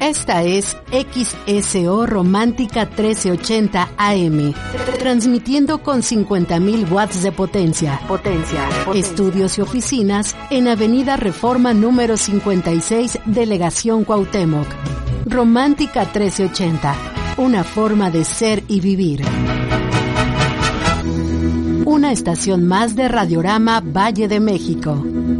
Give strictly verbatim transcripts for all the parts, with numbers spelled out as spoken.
Esta es X S O Romántica trece ochenta A M, transmitiendo con cincuenta mil watts de potencia. Potencia, potencia. Estudios y oficinas en Avenida Reforma número cincuenta y seis, Delegación Cuauhtémoc. Romántica trece ochenta, una forma de ser y vivir. Una estación más de Radiorama Valle de México.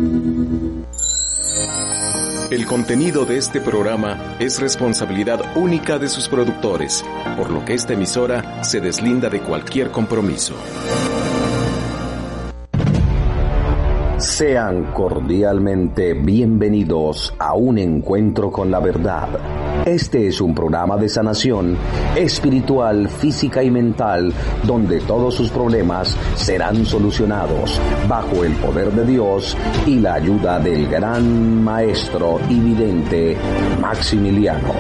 El contenido de este programa es responsabilidad única de sus productores, por lo que esta emisora se deslinda de cualquier compromiso. Sean cordialmente bienvenidos a un encuentro con la verdad. Este es un programa de sanación espiritual, física y mental, donde todos sus problemas serán solucionados bajo el poder de Dios y la ayuda del gran maestro y vidente Maximiliano.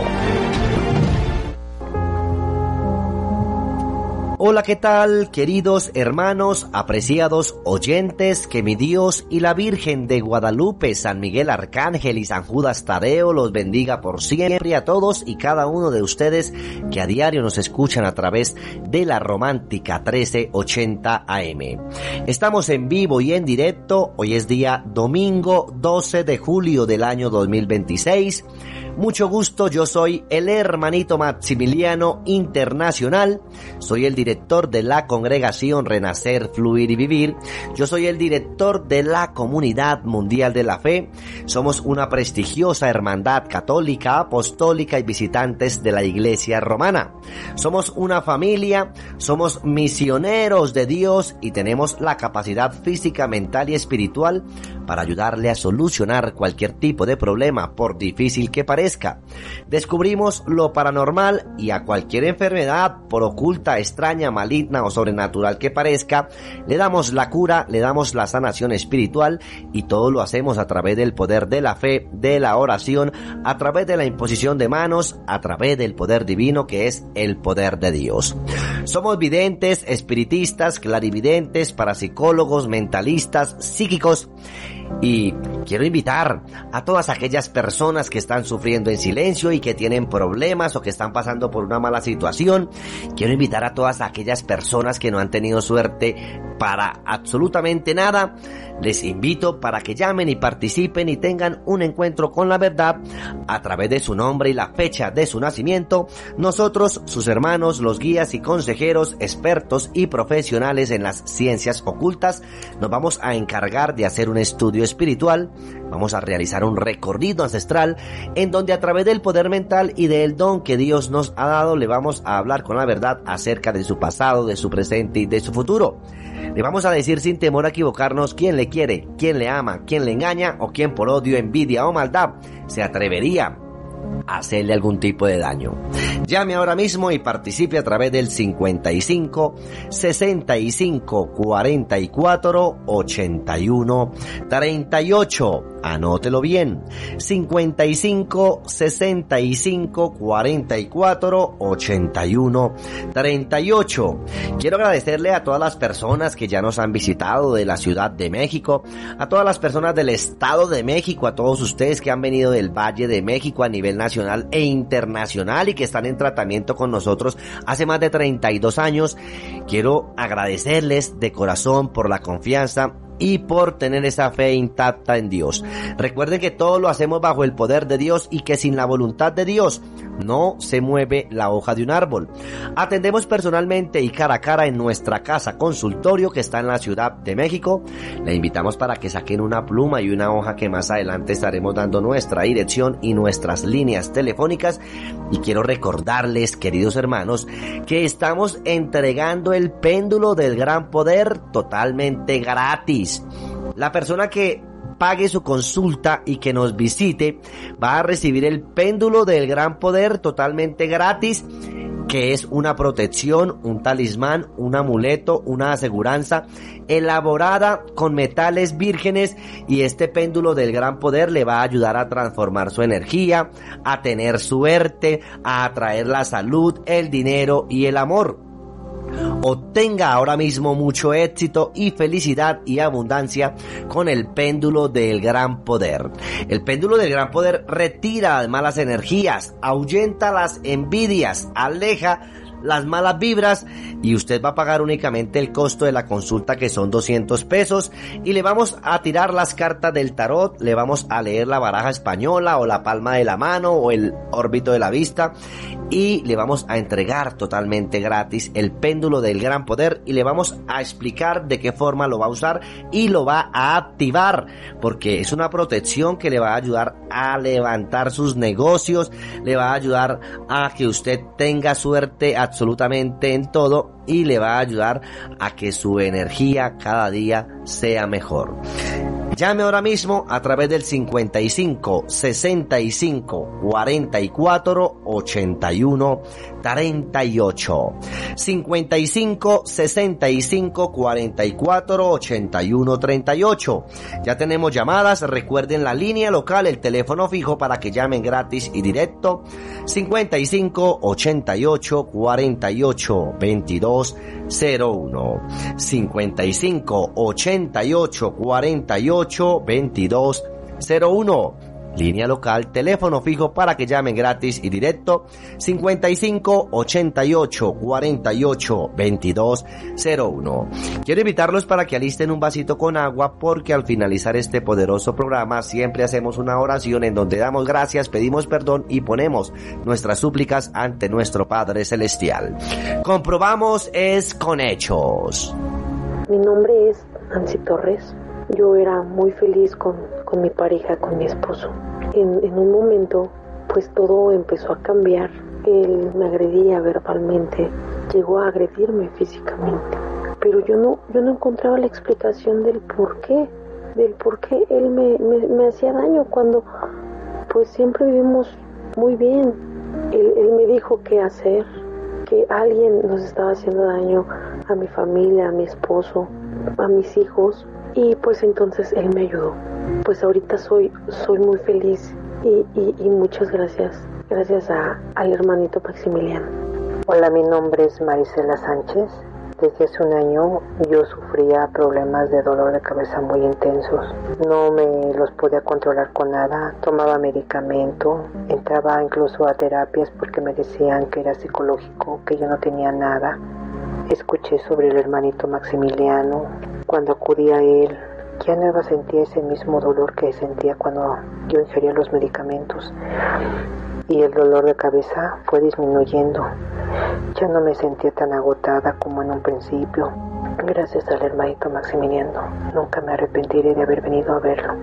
Hola, ¿qué tal, queridos hermanos, apreciados oyentes? Que mi Dios y la Virgen de Guadalupe, San Miguel Arcángel y San Judas Tadeo los bendiga por siempre a todos y cada uno de ustedes que a diario nos escuchan a través de la Romántica trece ochenta A M. Estamos en vivo y en directo. Hoy es día domingo doce de julio del año dos mil veintiséis. Mucho gusto, yo soy el hermanito Maximiliano Internacional, soy el director de la congregación Renacer, Fluir y Vivir, yo soy el director de la Comunidad Mundial de la Fe, somos una prestigiosa hermandad católica, apostólica y visitantes de la Iglesia Romana. Somos una familia, somos misioneros de Dios y tenemos la capacidad física, mental y espiritual para ayudarle a solucionar cualquier tipo de problema, por difícil que parezca. Descubrimos lo paranormal y a cualquier enfermedad, por oculta, extraña, maligna o sobrenatural que parezca, le damos la cura, le damos la sanación espiritual y todo lo hacemos a través del poder de la fe, de la oración, a través de la imposición de manos, a través del poder divino que es el poder de Dios. Somos videntes, espiritistas, clarividentes, parapsicólogos, mentalistas, psíquicos. Y quiero invitar a todas aquellas personas que están sufriendo en silencio y que tienen problemas o que están pasando por una mala situación. Quiero invitar a todas aquellas personas que no han tenido suerte para absolutamente nada. Les invito para que llamen y participen y tengan un encuentro con la verdad a través de su nombre y la fecha de su nacimiento. Nosotros, sus hermanos, los guías y consejeros, expertos y profesionales en las ciencias ocultas, nos vamos a encargar de hacer un estudio espiritual. Vamos a realizar un recorrido ancestral en donde a través del poder mental y del don que Dios nos ha dado le vamos a hablar con la verdad acerca de su pasado, de su presente y de su futuro. Le vamos a decir sin temor a equivocarnos quién le quiere, quién le ama, quién le engaña o quién por odio, envidia o maldad se atrevería a hacerle algún tipo de daño. Llame ahora mismo y participe a través del cincuenta y cinco, sesenta y cinco, cuarenta y cuatro, ochenta y uno, treinta y ocho. Anótelo bien. cincuenta y cinco, sesenta y cinco, cuarenta y cuatro, ochenta y uno, treinta y ocho. Quiero agradecerle a todas las personas que ya nos han visitado de la Ciudad de México, a todas las personas del Estado de México, a todos ustedes que han venido del Valle de México a nivel nacional e internacional y que están en tratamiento con nosotros hace más de treinta y dos años. Quiero agradecerles de corazón por la confianza y por tener esa fe intacta en Dios. Recuerden que todo lo hacemos bajo el poder de Dios y que sin la voluntad de Dios no se mueve la hoja de un árbol. Atendemos personalmente y cara a cara en nuestra casa consultorio que está en la Ciudad de México. Le invitamos para que saquen una pluma y una hoja que más adelante estaremos dando nuestra dirección y nuestras líneas telefónicas. Y quiero recordarles, queridos hermanos, que estamos entregando el péndulo del gran poder totalmente gratis. La persona que pague su consulta y que nos visite va a recibir el péndulo del gran poder totalmente gratis, que es una protección, un talismán, un amuleto, una aseguranza elaborada con metales vírgenes, y este péndulo del gran poder le va a ayudar a transformar su energía, a tener suerte, a atraer la salud, el dinero y el amor. Obtenga ahora mismo mucho éxito y felicidad y abundancia con el péndulo del gran poder. El péndulo del gran poder retira las malas energías, ahuyenta las envidias, aleja las malas vibras y usted va a pagar únicamente el costo de la consulta, que son doscientos pesos, y le vamos a tirar las cartas del tarot, le vamos a leer la baraja española o la palma de la mano o el órbito de la vista y le vamos a entregar totalmente gratis el péndulo del gran poder y le vamos a explicar de qué forma lo va a usar y lo va a activar, porque es una protección que le va a ayudar a levantar sus negocios, le va a ayudar a que usted tenga suerte a absolutamente en todo y le va a ayudar a que su energía cada día sea mejor. Llame ahora mismo a través del cincuenta y cinco, sesenta y cinco, cuarenta y cuatro, ochenta y uno, treinta y ocho. cincuenta y cinco, sesenta y cinco, cuarenta y cuatro, ochenta y uno, treinta y ocho. Ya tenemos llamadas, recuerden la línea local, el teléfono fijo para que llamen gratis y directo. cincuenta y cinco, ochenta y ocho, cuarenta y ocho, veintidós, cero uno. cincuenta y cinco, ochenta y ocho, cuarenta y ocho, veintidós, cero uno. Línea local, teléfono fijo para que llamen gratis y directo. cincuenta y cinco, ochenta y ocho, cuarenta y ocho, veintidós, cero uno. Quiero invitarlos para que alisten un vasito con agua, porque al finalizar este poderoso programa siempre hacemos una oración en donde damos gracias, pedimos perdón y ponemos nuestras súplicas ante nuestro Padre Celestial. Comprobamos es con hechos. Mi nombre es Nancy Torres. Yo era muy feliz con, con mi pareja, con mi esposo. En, en un momento, pues todo empezó a cambiar. Él me agredía verbalmente, llegó a agredirme físicamente. Pero yo no, yo no encontraba la explicación del por qué, del por qué él me, me, me hacía daño cuando pues siempre vivimos muy bien. Él, él me dijo qué hacer, que alguien nos estaba haciendo daño a mi familia, a mi esposo, a mis hijos. Y pues entonces él me ayudó. Pues ahorita soy soy muy feliz y, y, y muchas gracias. Gracias a, al hermanito Maximiliano. Hola, mi nombre es Marisela Sánchez. Desde hace un año yo sufría problemas de dolor de cabeza muy intensos. No me los podía controlar con nada. Tomaba medicamento, entraba incluso a terapias porque me decían que era psicológico, que yo no tenía nada. Escuché sobre el hermanito Maximiliano. Cuando acudí a él, ya no sentía ese mismo dolor que sentía cuando yo ingería los medicamentos. Y el dolor de cabeza fue disminuyendo. Ya no me sentía tan agotada como en un principio. Gracias al hermanito Maximiliano, nunca me arrepentiré de haber venido a verlo.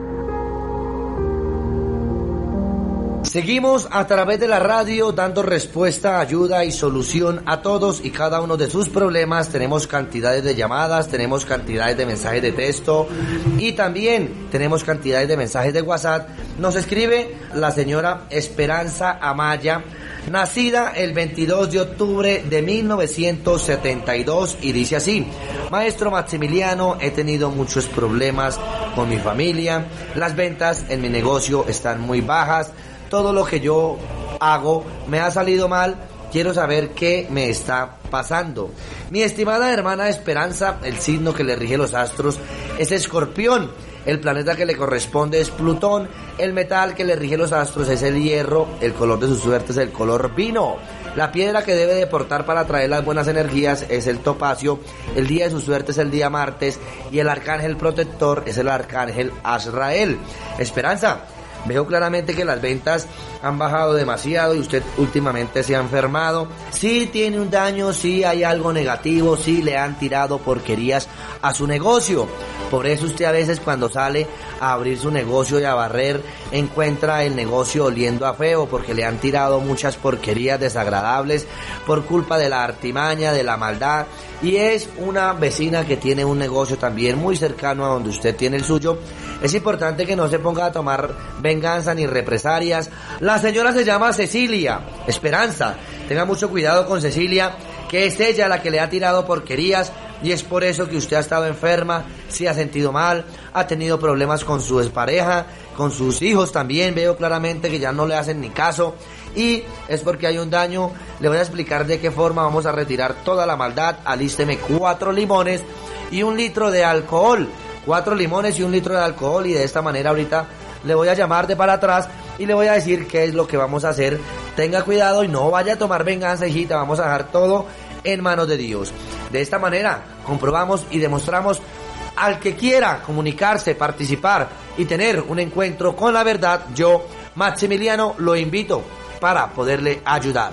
Seguimos a través de la radio dando respuesta, ayuda y solución a todos y cada uno de sus problemas. Tenemos cantidades de llamadas, tenemos cantidades de mensajes de texto y también tenemos cantidades de mensajes de WhatsApp. Nos escribe la señora Esperanza Amaya, nacida el veintidós de octubre de mil novecientos setenta y dos, y dice así: Maestro Maximiliano, he tenido muchos problemas con mi familia, las ventas en mi negocio están muy bajas, todo lo que yo hago me ha salido mal, quiero saber qué me está pasando. Mi estimada hermana Esperanza, el signo que le rige los astros es Escorpión, el planeta que le corresponde es Plutón, el metal que le rige los astros es el hierro, el color de su suerte es el color vino, la piedra que debe de portar para traer las buenas energías es el topacio, el día de su suerte es el día martes y el arcángel protector es el arcángel Azrael. Esperanza, veo claramente que las ventas han bajado demasiado y usted últimamente se ha enfermado. Sí tiene un daño, sí hay algo negativo, sí le han tirado porquerías a su negocio. Por eso usted a veces cuando sale a abrir su negocio y a barrer, encuentra el negocio oliendo a feo porque le han tirado muchas porquerías desagradables por culpa de la artimaña, de la maldad. Y es una vecina que tiene un negocio también muy cercano a donde usted tiene el suyo. Es importante que no se ponga a tomar venganza ni represalias. La señora se llama Cecilia Esperanza. Tenga mucho cuidado con Cecilia, que es ella la que le ha tirado porquerías. Y es por eso que usted ha estado enferma, se ha sentido mal, ha tenido problemas con su expareja con sus hijos también veo claramente que ya no le hacen ni caso y es porque hay un daño. Le voy a explicar de qué forma vamos a retirar toda la maldad. Alísteme cuatro limones y un litro de alcohol, cuatro limones y un litro de alcohol, y de esta manera ahorita le voy a llamar de para atrás y le voy a decir qué es lo que vamos a hacer. Tenga cuidado y no vaya a tomar venganza, hijita, vamos a dejar todo en manos de Dios. De esta manera comprobamos y demostramos al que quiera comunicarse, participar y tener un encuentro con la verdad. Yo, Maximiliano, lo invito para poderle ayudar.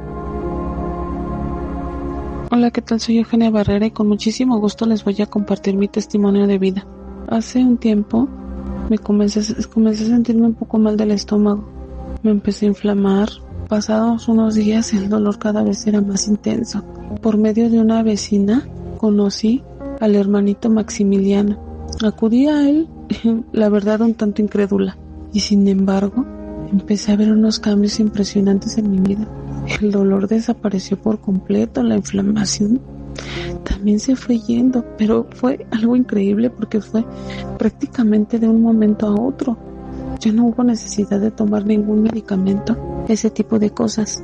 Hola, ¿qué tal? Soy Eugenia Barrera y con muchísimo gusto les voy a compartir mi testimonio de vida. Hace un tiempo me comencé, comencé a sentirme un poco mal del estómago. Me empecé a inflamar. Pasados unos días el dolor cada vez era más intenso. Por medio de una vecina conocí al hermanito Maximiliano. Acudí a él, la verdad un tanto incrédula, y sin embargo empecé a ver unos cambios impresionantes en mi vida. El dolor desapareció por completo, la inflamación también se fue yendo, pero fue algo increíble porque fue prácticamente de un momento a otro. Ya no hubo necesidad de tomar ningún medicamento, ese tipo de cosas.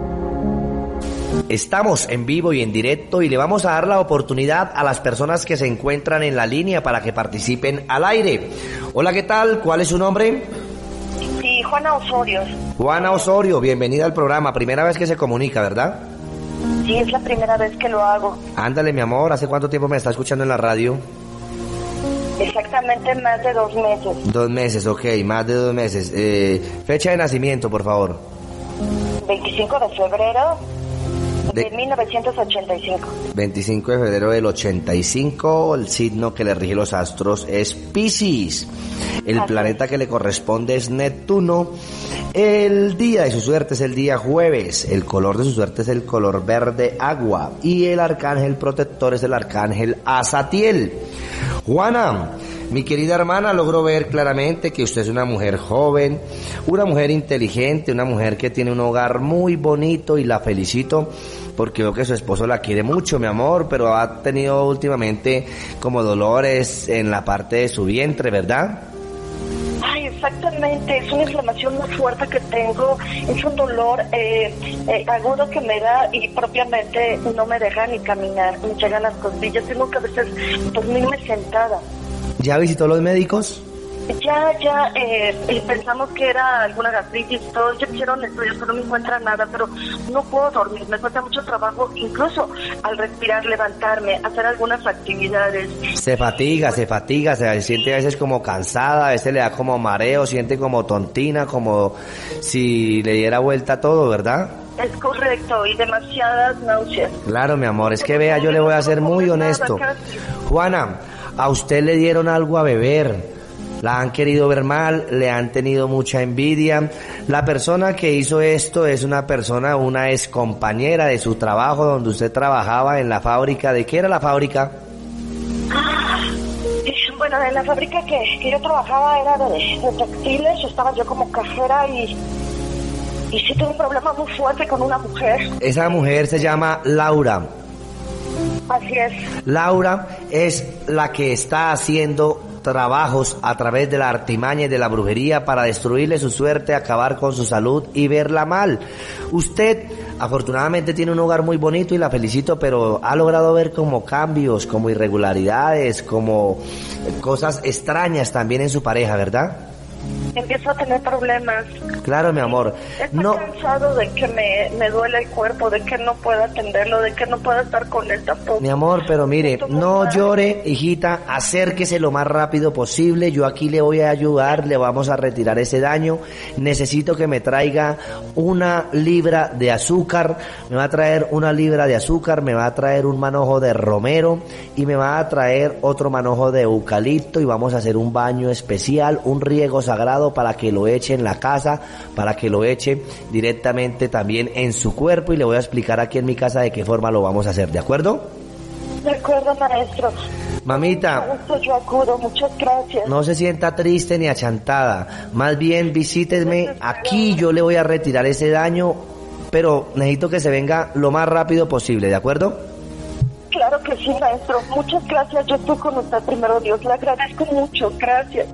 Estamos en vivo y en directo y le vamos a dar la oportunidad a las personas que se encuentran en la línea para que participen al aire. Hola, ¿qué tal? ¿Cuál es su nombre? Sí, Juana Osorio. Juana Osorio, bienvenida al programa. Primera vez que se comunica, ¿verdad? Sí, es la primera vez que lo hago. Ándale, mi amor, ¿hace cuánto tiempo me está escuchando en la radio? Exactamente más de dos meses. Dos meses, ok, más de dos meses. Eh, fecha de nacimiento, por favor. veinticinco de febrero de, de mil novecientos ochenta y cinco. veinticinco de febrero del ochenta y cinco, el signo que le rige los astros es Piscis. El Así planeta es. que le corresponde es Neptuno. El día de su suerte es el día jueves. El color de su suerte es el color verde agua. Y el arcángel protector es el arcángel Azatiel. Juana, mi querida hermana, logro ver claramente que usted es una mujer joven, una mujer inteligente, una mujer que tiene un hogar muy bonito y la felicito porque veo que su esposo la quiere mucho, mi amor, pero ha tenido últimamente como dolores en la parte de su vientre, ¿verdad? Ay, exactamente, es una inflamación muy fuerte que tengo, es un dolor eh, eh, agudo que me da y propiamente no me deja ni caminar, me llegan las costillas, tengo que a veces dormirme sentada. ¿Ya visitó los médicos? Ya, ya, eh, pensamos que era alguna gastritis, todo, ya hicieron estudios, pero no me encuentran nada, pero no puedo dormir, me cuesta mucho trabajo, incluso al respirar, levantarme, hacer algunas actividades. Se fatiga, se fatiga, se siente a veces como cansada, a veces le da como mareo, siente como tontina, como si le diera vuelta todo, ¿verdad? Es correcto, y demasiadas náuseas. Claro, mi amor, es que vea, yo le voy a ser muy honesto. Juana, a usted le dieron algo a beber. La han querido ver mal, le han tenido mucha envidia. La persona que hizo esto es una persona, una ex compañera de su trabajo donde usted trabajaba en la fábrica. ¿De qué era la fábrica? Ah, bueno, en la fábrica que, que yo trabajaba era de, de textiles, estaba yo como cajera y, y sí tuve un problema muy fuerte con una mujer. Esa mujer se llama Laura. Así es. Laura es la que está haciendo trabajos a través de la artimaña y de la brujería para destruirle su suerte, acabar con su salud y verla mal. Usted afortunadamente tiene un hogar muy bonito y la felicito, pero ha logrado ver como cambios, como irregularidades, como cosas extrañas también en su pareja, ¿verdad? Empiezo a tener problemas. Claro, mi amor. Estoy no... cansado de que me, me duele el cuerpo, de que no pueda atenderlo, de que no pueda estar con él tampoco. Mi amor, pero mire, no llore, hijita, acérquese lo más rápido posible. Yo aquí le voy a ayudar, le vamos a retirar ese daño. Necesito que me traiga una libra de azúcar, me va a traer una libra de azúcar, me va a traer un manojo de romero y me va a traer otro manojo de eucalipto y vamos a hacer un baño especial, un riego sagrado para que lo eche en la casa, para que lo eche directamente también en su cuerpo y le voy a explicar aquí en mi casa de qué forma lo vamos a hacer, ¿de acuerdo? De acuerdo, maestro. Mamita, yo acudo, muchas gracias. No se sienta triste ni achantada, más bien visíteme aquí, yo le voy a retirar ese daño, pero necesito que se venga lo más rápido posible, ¿de acuerdo? Claro que sí, maestro, muchas gracias, yo estoy con usted primero, Dios, le agradezco mucho, gracias.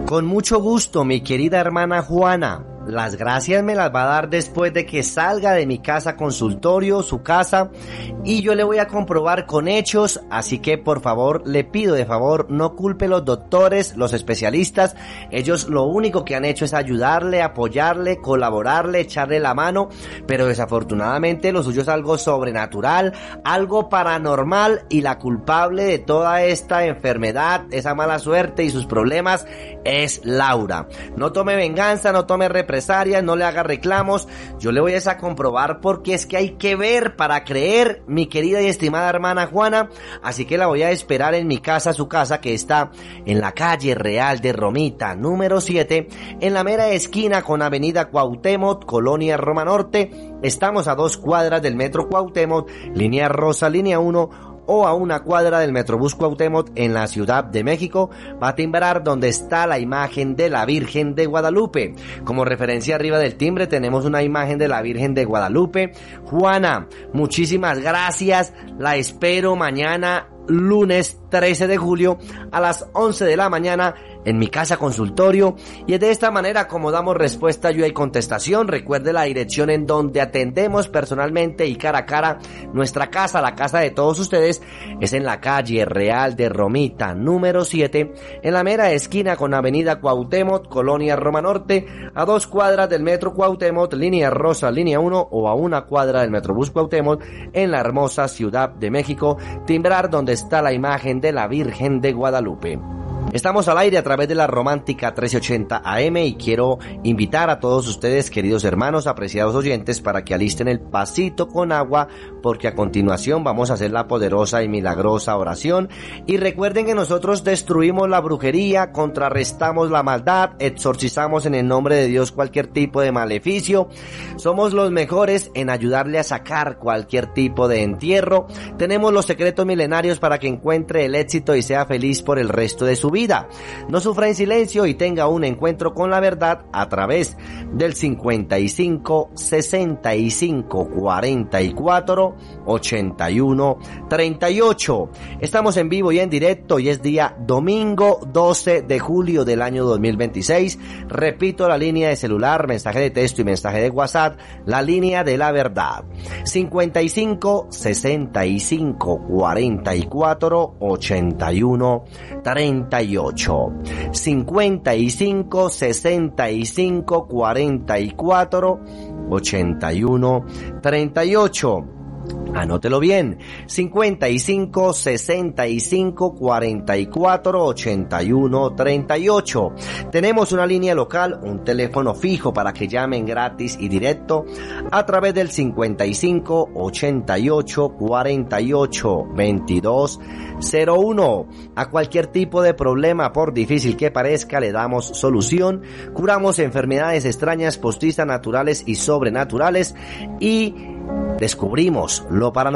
Con mucho gusto, mi querida hermana Juana. Las gracias me las va a dar después de que salga de mi casa consultorio, su casa, y yo le voy a comprobar con hechos, así que por favor, le pido de favor, no culpe a los doctores, los especialistas. Ellos lo único que han hecho es ayudarle, apoyarle, colaborarle, echarle la mano, pero desafortunadamente lo suyo es algo sobrenatural, algo paranormal, y la culpable de toda esta enfermedad, esa mala suerte y sus problemas es Laura. No tome venganza, no tome represalias, no le haga reclamos, yo le voy a comprobar, porque es que hay que ver para creer, mi querida y estimada hermana Juana. Así que la voy a esperar en mi casa, su casa, que está en la calle Real de Romita, número siete, en la mera esquina con avenida Cuauhtémoc, Colonia Roma Norte. Estamos a dos cuadras del metro Cuauhtémoc, línea rosa, línea uno, o a una cuadra del Metrobús Cuauhtémoc en la Ciudad de México. Va a timbrar donde está la imagen de la Virgen de Guadalupe. Como referencia arriba del timbre tenemos una imagen de la Virgen de Guadalupe. Juana, muchísimas gracias. La espero mañana, lunes trece de julio, a las once de la mañana, en mi casa consultorio, y es de esta manera como damos respuesta, ayuda y contestación. Recuerde la dirección en donde atendemos personalmente y cara a cara. Nuestra casa, la casa de todos ustedes, es en la calle Real de Romita, número siete, en la mera esquina con avenida Cuauhtémoc, Colonia Roma Norte, a dos cuadras del metro Cuauhtémoc, línea rosa, línea uno, o a una cuadra del Metrobús Cuauhtémoc, en la hermosa Ciudad de México. Timbrar donde está la imagen de la Virgen de Guadalupe. Estamos al aire a través de la Romántica trece ochenta A M y quiero invitar a todos ustedes, queridos hermanos, apreciados oyentes, para que alisten el pasito con agua, porque a continuación vamos a hacer la poderosa y milagrosa oración. Y recuerden que nosotros destruimos la brujería, contrarrestamos la maldad, exorcizamos en el nombre de Dios cualquier tipo de maleficio. Somos los mejores en ayudarle a sacar cualquier tipo de entierro. Tenemos los secretos milenarios para que encuentre el éxito y sea feliz por el resto de su vida. No sufra en silencio y tenga un encuentro con la verdad a través del cincuenta y cinco, sesenta y cinco, cuarenta y cuatro, ochenta y uno, treinta y ocho. Estamos en vivo y en directo y es día domingo doce de julio del año dos mil veintiséis. Repito la línea de celular, mensaje de texto y mensaje de WhatsApp, la línea de la verdad. cincuenta y cinco, sesenta y cinco, cuarenta y cuatro, ochenta y uno, treinta y ocho. cincuenta y cinco, sesenta y cinco, cuarenta y cuatro, ochenta y uno, treinta y ocho. Anótelo bien, cincuenta y cinco, sesenta y cinco, cuarenta y cuatro, ochenta y uno, treinta y ocho. Tenemos una línea local, un teléfono fijo para que llamen gratis y directo a través del cincuenta y cinco, ochenta y ocho, cuarenta y ocho, veintidós, cero uno. A cualquier tipo de problema, por difícil que parezca, le damos solución. Curamos enfermedades extrañas, postizas, naturales y sobrenaturales, y descubrimos lo paranormal.